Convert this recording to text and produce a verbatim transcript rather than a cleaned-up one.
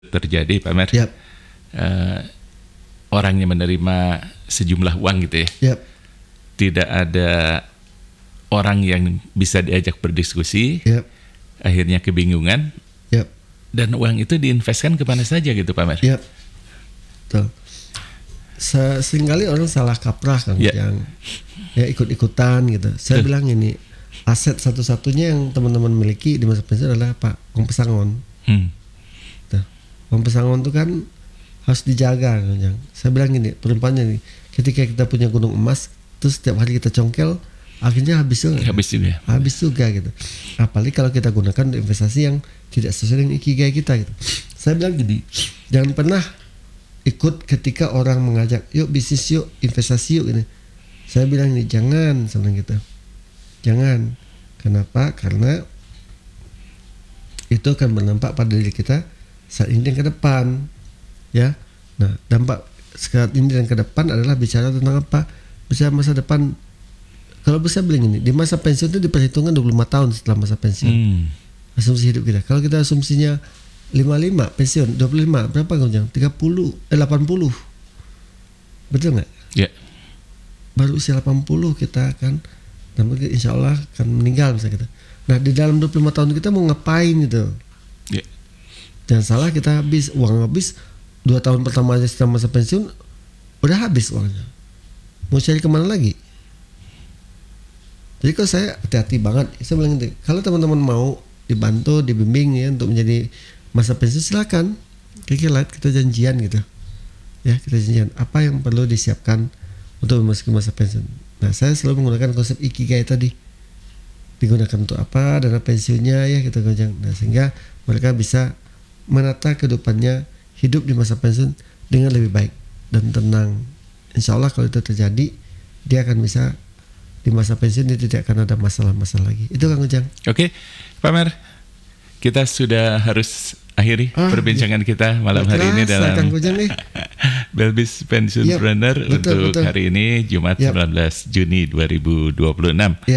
terjadi, Pak Mer. Yep. Uh, orangnya menerima sejumlah uang gitu ya. Yep. Tidak ada orang yang bisa diajak berdiskusi. Yep. Akhirnya kebingungan. Yep. Dan uang itu diinvestkan kemana saja gitu, Pak Mer. Yep. Betul. Seringkali orang salah kaprah kan, yep. yang ya ikut-ikutan gitu. Saya bilang ini, aset satu-satunya yang teman-teman miliki di masa pensiun adalah apa? Uang pesangon. Hmm. Uang pesangon itu kan harus dijaga kan. Saya bilang gini, perumpamannya nih, ketika kita punya gunung emas, terus setiap hari kita congkel, akhirnya habis juga. Habis juga. Habis juga gitu. Apalagi kalau kita gunakan investasi yang tidak sesuai dengan ikigai kita gitu. Saya bilang gini, jangan pernah ikut ketika orang mengajak, yuk bisnis yuk, investasi yuk ini. Saya bilang ini, jangan senang gitu. Jangan. Kenapa? Karena itu akan berdampak pada diri kita saat ini dan ke depan, ya. Nah, dampak saat ini dan ke depan adalah bicara tentang apa? Bicara masa depan. Kalau bisa bilang ini, di masa pensiun itu diperhitungkan dua puluh lima tahun setelah masa pensiun. Hmm. Asumsi hidup kita. Kalau kita asumsinya lima puluh lima pensiun, dua puluh lima berapa Kang? tiga puluh, eh delapan puluh. Betul nggak? Ya. Yeah. Baru usia delapan puluh kita akan, dan insya Allah akan meninggal misalnya kita. Nah, di dalam dua puluh lima tahun kita mau ngapain gitu? Ya. Yeah. Jangan salah, kita habis uang habis dua tahun pertama aja setelah masa pensiun udah habis uangnya. Mau cari kemana lagi? Jadi kalau saya hati-hati banget, saya bilang gitu, kalau teman-teman mau dibantu, dibimbing ya untuk menjadi masa pensiun, silakan. Kira-kira kita janjian gitu. Ya, kita janjian apa yang perlu disiapkan untuk memasuki masa pensiun. Nah, saya selalu menggunakan konsep ikigai tadi. Digunakan untuk apa, dana pensiunnya ya kita gitu. Nah, sehingga mereka bisa menata kehidupannya, hidup di masa pensiun dengan lebih baik dan tenang. Insya Allah kalau itu terjadi, dia akan bisa di masa pensiun dia tidak akan ada masalah-masalah lagi. Itu Kang Ujang. Oke, Pak Mer, kita sudah harus akhiri ah, perbincangan iya. kita malam hari ini dalam Belbis Pensiunpreneur yep, untuk betul. hari ini Jumat yep. sembilan belas Juni dua ribu dua puluh enam. Yep.